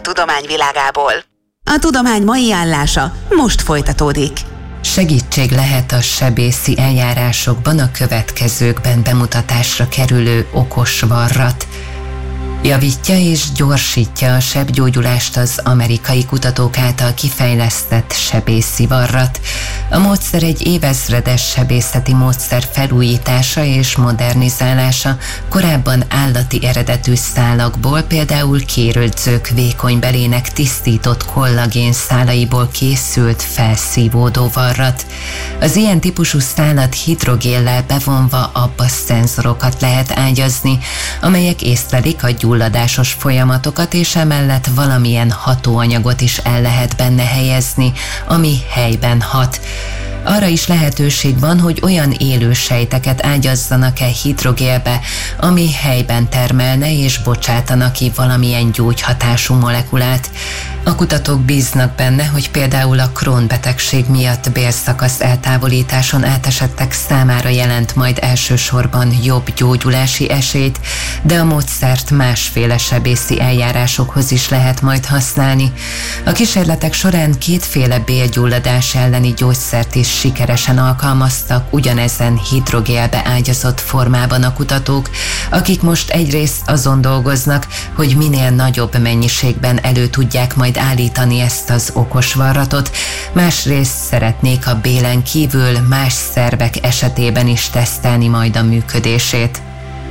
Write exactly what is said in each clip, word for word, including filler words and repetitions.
tudomány világából. A tudomány mai állása most folytatódik. Segítség lehet a sebészi eljárásokban a következőkben bemutatásra kerülő okos varrat. Javítja és gyorsítja a sebgyógyulást az amerikai kutatók által kifejlesztett sebészi varrat. A módszer egy évezredes sebészeti módszer felújítása és modernizálása, korábban állati eredetű szálakból, például kérődzők vékony belének tisztított kollagén szálaiból készült felszívódó varrat. Az ilyen típusú szálat hidrogéllel bevonva abbaszszenzorokat lehet ágyazni, amelyek észlelik a gyulladásos folyamatokat, és emellett valamilyen hatóanyagot is el lehet benne helyezni, ami helyben hat. Arra is lehetőség van, hogy olyan élősejteket ágyazzanak-e hidrogélbe, ami helyben termelne és bocsátanak ki valamilyen gyógyhatású molekulát. A kutatók bíznak benne, hogy például a Crohn-betegség miatt bélszakasz eltávolításon átesettek számára jelent majd elsősorban jobb gyógyulási esélyt, de a módszert másféle sebészi eljárásokhoz is lehet majd használni. A kísérletek során kétféle bélgyulladás elleni gyógyszert is sikeresen alkalmaztak ugyanezen hidrogélbe ágyazott formában a kutatók, akik most egyrészt azon dolgoznak, hogy minél nagyobb mennyiségben elő tudják majd állítani ezt az okos varratot, másrészt szeretnék a bélen kívül más szervek esetében is tesztelni majd a működését.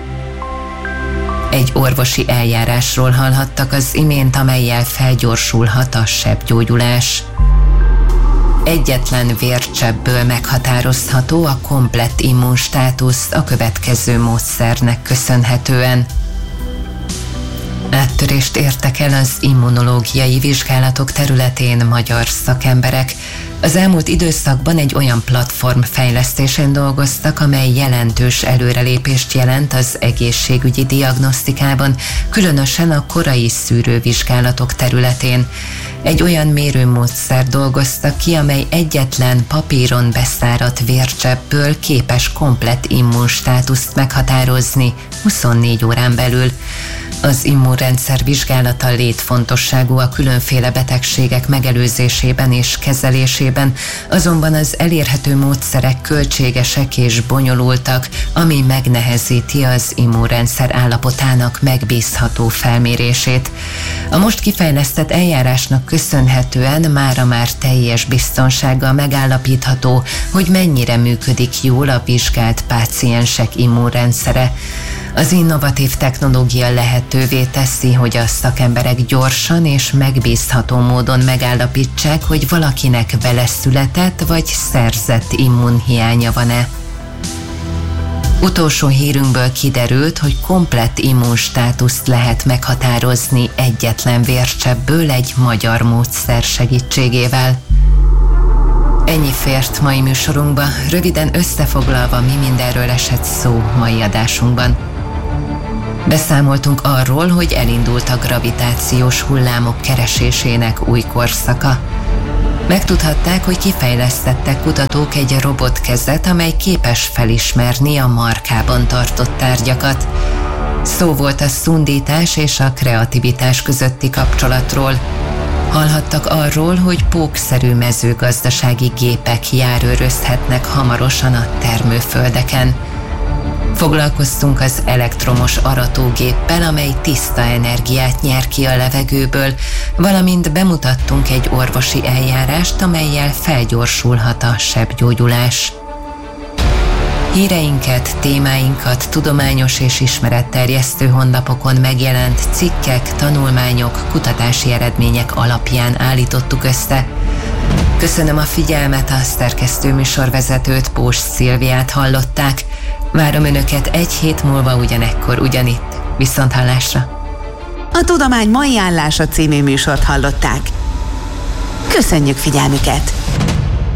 Egy orvosi eljárásról hallhattak az imént, amellyel felgyorsulhat a sebgyógyulás. Egyetlen vércsebből meghatározható a komplett immunstátusz a következő módszernek köszönhetően. Áttörést értek el az immunológiai vizsgálatok területén magyar szakemberek. Az elmúlt időszakban egy olyan platform fejlesztésén dolgoztak, amely jelentős előrelépést jelent az egészségügyi diagnosztikában, különösen a korai szűrővizsgálatok területén. Egy olyan mérőmódszer dolgoztak ki, amely egyetlen papíron beszáradt vércsebből képes komplett immunstátuszt meghatározni huszonnégy órán belül. Az immunrendszer vizsgálata létfontosságú a különféle betegségek megelőzésében és kezelésében, azonban az elérhető módszerek költségesek és bonyolultak, ami megnehezíti az immunrendszer állapotának megbízható felmérését. A most kifejlesztett eljárásnak köszönhetően mára már teljes biztonsággal megállapítható, hogy mennyire működik jól a vizsgált páciensek immunrendszere. Az innovatív technológia lehetővé teszi, hogy a szakemberek gyorsan és megbízható módon megállapítsák, hogy valakinek vele született vagy szerzett immunhiánya van-e. Utolsó hírünkből kiderült, hogy komplett immunstátuszt lehet meghatározni egyetlen vércsebből egy magyar módszer segítségével. Ennyi fért mai műsorunkba, röviden összefoglalva, mi mindenről esett szó mai adásunkban. Beszámoltunk arról, hogy elindult a gravitációs hullámok keresésének új korszaka. Megtudhatták, hogy kifejlesztettek kutatók egy robotkezet, amely képes felismerni a markában tartott tárgyakat. Szó volt a szundítás és a kreativitás közötti kapcsolatról. Hallhattak arról, hogy pókszerű mezőgazdasági gépek járőrözhetnek hamarosan a termőföldeken. Foglalkoztunk az elektromos aratógéppel, amely tiszta energiát nyer ki a levegőből, valamint bemutattunk egy orvosi eljárást, amellyel felgyorsulhat a sebgyógyulás. Híreinket, témáinkat tudományos és ismeretterjesztő honlapokon megjelent cikkek, tanulmányok, kutatási eredmények alapján állítottuk össze. Köszönöm a figyelmet, a szerkesztő műsorvezetőt, Pós Szilviát hallották. Várom Önöket egy hét múlva ugyanekkor, ugyanitt. Viszonthallásra! A Tudomány mai állása című műsort hallották. Köszönjük figyelmüket!